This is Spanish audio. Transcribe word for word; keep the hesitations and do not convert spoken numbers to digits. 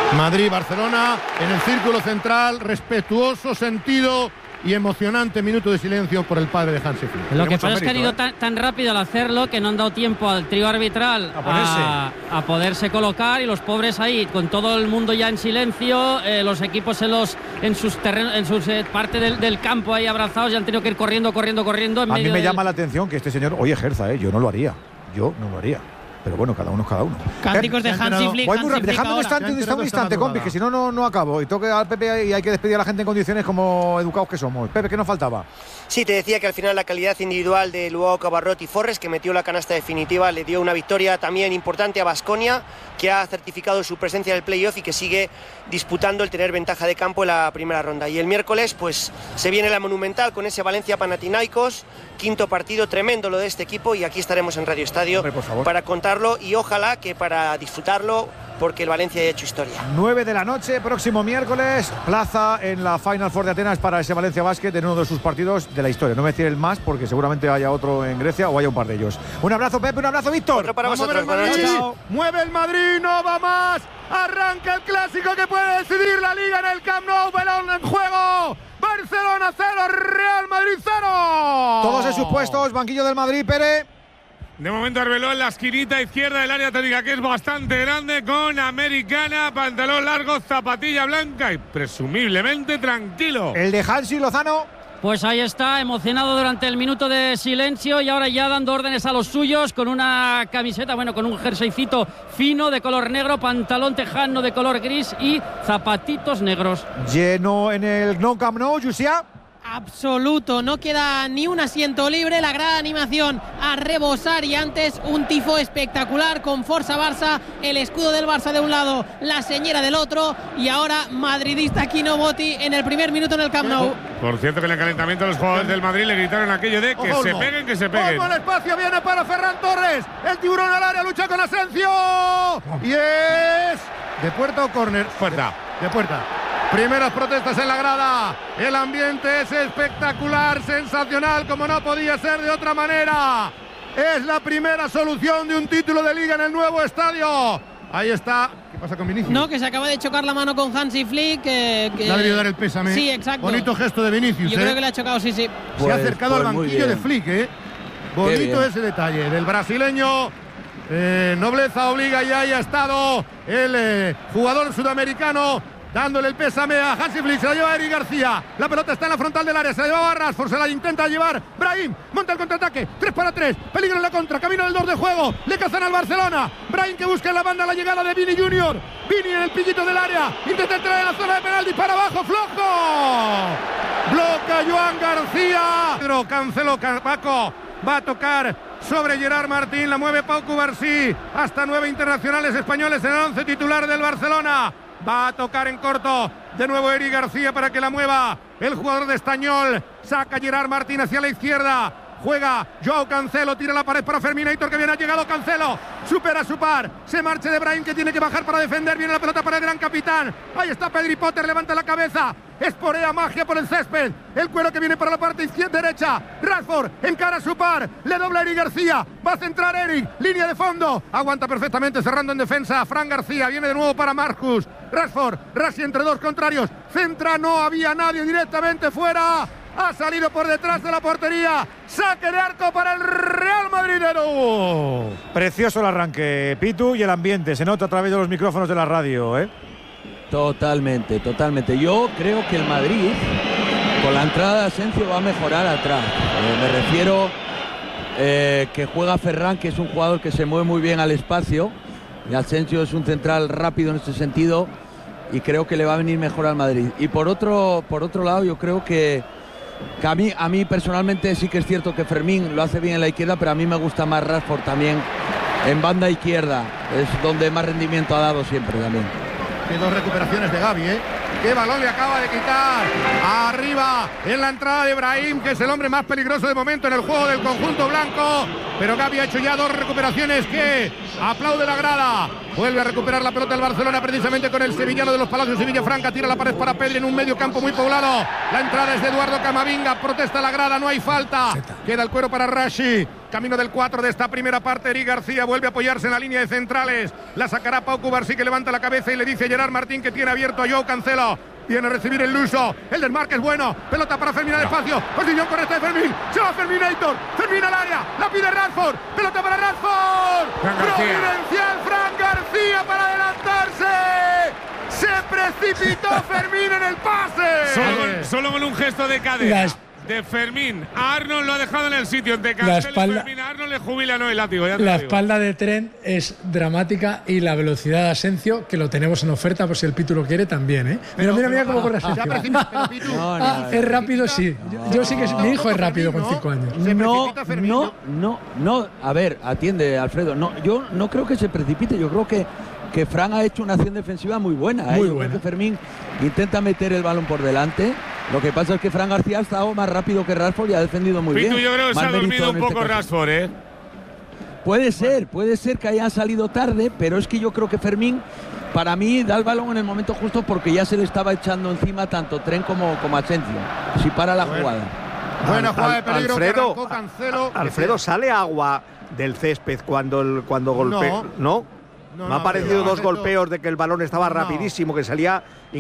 Madrid-Barcelona en el círculo central, respetuoso, sentido y emocionante minuto de silencio por el padre de Hansi Flick. Lo que pasa es que han ido tan, tan rápido al hacerlo que no han dado tiempo al trío arbitral a, a, a poderse colocar, y los pobres ahí con todo el mundo ya en silencio, eh, los equipos en los en sus terrenos, en sus eh, parte del, del campo ahí abrazados, y han tenido que ir corriendo, corriendo, corriendo. En a medio mí me del... llama la atención que este señor hoy ejerza, ¿eh? Yo no lo haría. Yo no lo haría. Pero bueno, cada uno es cada uno. Cánticos de Hansi Flick. Voy muy rápido. Dejadme un instante, un, un instante, compi, que si no, no, no acabo. Y toque al Pepe y hay que despedir a la gente en condiciones como educados que somos. Pepe, ¿qué nos faltaba? Sí, te decía que al final la calidad individual de Luao Cabarrot y Forres, que metió la canasta definitiva, le dio una victoria también importante a Baskonia, que ha certificado su presencia en el playoff y que sigue disputando el tener ventaja de campo en la primera ronda. Y el miércoles, pues, se viene la Monumental con ese Valencia-Panathinaikos, quinto partido, tremendo lo de este equipo, y aquí estaremos en Radio Estadio para contarlo y ojalá que para disfrutarlo, porque el Valencia haya hecho historia. nueve de la noche, próximo miércoles, plaza en la Final Four de Atenas para ese Valencia Basket en uno de sus partidos de la historia. No me decir el más, porque seguramente haya otro en Grecia o haya un par de ellos. Un abrazo, Pepe, un abrazo, Víctor. Otro para Vamos vosotros, a ver el buenas Madrid. noches. Mueve el Madrid, no va más. Arranca el clásico que puede decidir la Liga en el Camp Nou. Balón en juego. Barcelona cero, Real Madrid cero. Todos en sus puestos, banquillo del Madrid, Pere. De momento Arbeloa en la esquinita izquierda del área técnica, que es bastante grande, con americana, pantalón largo, zapatilla blanca y presumiblemente tranquilo. El de Hansi Lozano. Pues ahí está, emocionado durante el minuto de silencio, y ahora ya dando órdenes a los suyos con una camiseta, bueno, con un jerseycito fino de color negro, pantalón tejano de color gris y zapatitos negros. Lleno en el Nou Camp Nou, Jusia. Absoluto, no queda ni un asiento libre, la gran animación a rebosar, y antes un tifo espectacular con Forza Barça, el escudo del Barça de un lado, la señera del otro, y ahora madridista Kino Botti en el primer minuto en el Camp Nou. Por cierto, que en el calentamiento los jugadores del Madrid le gritaron aquello de que Ojo, se Olmo. peguen, que se peguen. Olmo el espacio, viene para Ferran Torres. El tiburón al área, lucha con Asensio. Y es de puerta o córner. Puerta. De, de puerta. Primeras protestas en la grada. El ambiente es espectacular, sensacional, como no podía ser de otra manera. Es la primera solución de un título de Liga en el nuevo estadio. Ahí está. ¿Qué pasa con Vinicius? No, que se acaba de chocar la mano con Hansi Flick. Que, que... Le ha debido dar el pésame. Sí, exacto. Bonito gesto de Vinicius. Yo ¿eh? creo que le ha chocado, sí, sí. Pues, se ha acercado pues al banquillo de Flick, ¿eh? Bonito ese detalle del brasileño. Eh, nobleza obliga, y ahí ha estado el eh, jugador sudamericano dándole el pésame a Hansi Flick. Se la lleva Eric García. La pelota está en la frontal del área. Se la lleva Rashford. Se la intenta llevar Brahim. Monta el contraataque. tres para tres. Peligro en la contra. Camino del dos de juego. Le cazan al Barcelona. Brahim, que busca en la banda la llegada de Vini Junior. Vini en el pillito del área. Intenta entrar en la zona de penalti. Para abajo. Flojo. Bloca Joan García. Pedro Cancelo. Paco va a tocar sobre Gerard Martín. La mueve Pau Cubarsí. Hasta nueve internacionales españoles en el once titular del Barcelona. Va a tocar en corto de nuevo Eric García para que la mueva el jugador de Estañol. Saca Gerard Martín hacia la izquierda. Juega Joao Cancelo, tira la pared para Ferminator, que bien ha llegado Cancelo. Supera su par. Se marcha de Brahim, que tiene que bajar para defender. Viene la pelota para el gran capitán. Ahí está Pedri Potter, levanta la cabeza. Esporea magia por el césped. El cuero que viene para la parte izquierda derecha. Rashford encara a su par. Le dobla Eric García. Va a centrar Eric. Línea de fondo. Aguanta perfectamente cerrando en defensa. Fran García viene de nuevo para Marcus. Rashford. Rasi entre dos contrarios. Centra. No había nadie, directamente fuera. Ha salido por detrás de la portería. Saque de arco para el Real Madridero. Precioso el arranque, Pitu, y el ambiente. Se nota a través de los micrófonos de la radio, ¿eh? Totalmente, totalmente. Yo creo que el Madrid, con la entrada de Asensio, va a mejorar atrás. Eh, me refiero eh, que juega Ferran, que es un jugador que se mueve muy bien al espacio. Y Asensio es un central rápido en este sentido. Y creo que le va a venir mejor al Madrid. Y por otro, por otro lado, yo creo que, que a, mí, a mí personalmente sí que es cierto que Fermín lo hace bien en la izquierda, pero a mí me gusta más Rashford también en banda izquierda. Es donde más rendimiento ha dado siempre también. Qué dos recuperaciones de Gavi, ¿eh? Qué balón le acaba de quitar. Arriba en la entrada de Brahim, que es el hombre más peligroso de momento en el juego del conjunto blanco. Pero Gavi ha hecho ya dos recuperaciones que aplaude la grada. Vuelve a recuperar la pelota el Barcelona precisamente con el sevillano de los Palacios y Villafranca. Tira la pared para Pedri en un medio campo muy poblado. La entrada es de Eduardo Camavinga. Protesta la grada, no hay falta. Queda el cuero para Rashi. Camino del cuatro de esta primera parte. Eric García vuelve a apoyarse en la línea de centrales. La sacará Pau Cubarsí, que levanta la cabeza y le dice a Gerard Martín que tiene abierto a Joao Cancelo. Viene a recibir el Luso. El desmarque es bueno. Pelota para Fermín al espacio. Posición correcta de Fermín. Se va Ferminator. Fermín al área. La pide Rashford. Pelota para Rashford. Providencial Fran García para adelantarse. Se precipitó Fermín en el pase. Solo con, solo con un gesto de cadera. Las de Fermín. A Arnold lo ha dejado en el sitio. Entre Cancelo y Fermín, a Arnold le jubila, no el látigo. Ya te la digo. espalda de Trent es dramática y la velocidad de Asensio, que lo tenemos en oferta por si el Pitu lo quiere también, ¿eh? Pero, mira, mira, mira cómo corre Asensio. No, no, ah, es rápido, sí. Yo, yo sí que mi hijo es rápido con cinco años. No, no, no, no. A ver, atiende, Alfredo. No, yo no creo que se precipite. Yo creo que que Fran ha hecho una acción defensiva muy buena. ¿eh? Muy Yo buena. creo que Fermín intenta meter el balón por delante. Lo que pasa es que Fran García ha estado más rápido que Rashford y ha defendido muy Pitu, bien. yo creo que Más se ha dormido mérito un en este poco caso. Rashford, ¿eh? Puede ser, puede ser que haya salido tarde, pero es que yo creo que Fermín, para mí, da el balón en el momento justo porque ya se le estaba echando encima tanto Trent como, como Asensio. Si para la Bueno. jugada. Buena Al- jugada de al- peligro que Alfredo, arrancó Cancelo. a- Alfredo, ¿sale agua del césped cuando, el, cuando golpea? No. ¿No? No, Me ha no, parecido pero dos esto- golpeos de que el balón estaba No. rapidísimo, que salía